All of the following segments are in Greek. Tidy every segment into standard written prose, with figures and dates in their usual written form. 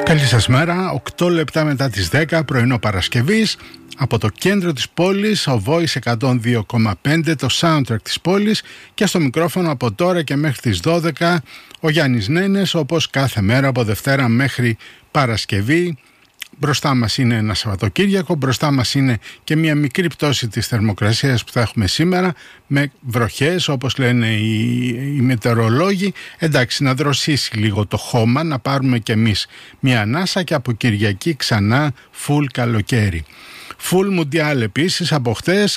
Καλή σας μέρα, 8 λεπτά μετά τις 10, πρωινό Παρασκευής. Από το κέντρο της πόλης, ο Voice 102,5, το soundtrack της πόλης, και στο μικρόφωνο από τώρα και μέχρι τις 12, ο Γιάννης Νένες, όπως κάθε μέρα από Δευτέρα μέχρι Παρασκευή. Μπροστά μας είναι ένα Σαββατοκύριακο, μπροστά μας είναι και μια μικρή πτώση της θερμοκρασίας που θα έχουμε σήμερα, με βροχές όπως λένε οι μετεωρολόγοι. Εντάξει, να δροσίσει λίγο το χώμα, να πάρουμε κι εμείς μια ανάσα, και από Κυριακή ξανά φουλ καλοκαίρι. Φουλ Μουντιάλ επίσης από χτες,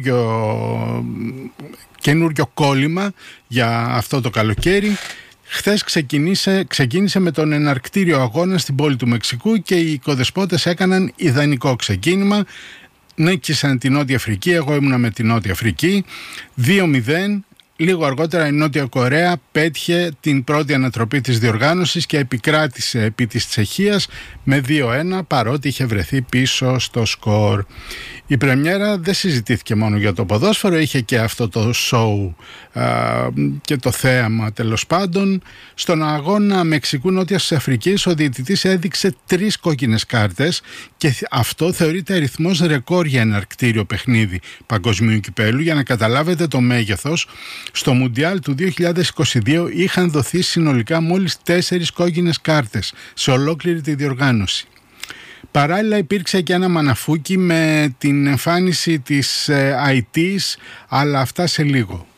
καινούριο κόλλημα για αυτό το καλοκαίρι. Χθες ξεκίνησε με τον εναρκτήριο αγώνα στην πόλη του Μεξικού και οι οικοδεσπότες έκαναν ιδανικό ξεκίνημα. Νίκησαν την Νότια Αφρική, εγώ ήμουνα με την Νότια Αφρική, 2-0. Λίγο αργότερα η Νότια Κορέα πέτυχε την πρώτη ανατροπή της διοργάνωσης και επικράτησε επί της Τσεχίας με 2-1, παρότι είχε βρεθεί πίσω στο σκορ. Η πρεμιέρα δεν συζητήθηκε μόνο για το ποδόσφαιρο, είχε και αυτό το show και το θέαμα τέλος πάντων. Στον αγώνα Μεξικού-Νότιας Αφρικής ο διαιτητής έδειξε 3 κόκκινες κάρτες και αυτό θεωρείται αριθμός ρεκόρ για εναρκτήριο παιχνίδι παγκοσμίου κυπέλου. Για να καταλάβετε το μέγεθος, στο Μουντιάλ του 2022 είχαν δοθεί συνολικά μόλις 4 κόκκινες κάρτες σε ολόκληρη τη διοργάνωση. Παράλληλα υπήρξε και ένα μαναφούκι με την εμφάνιση της IT's, αλλά αυτά σε λίγο.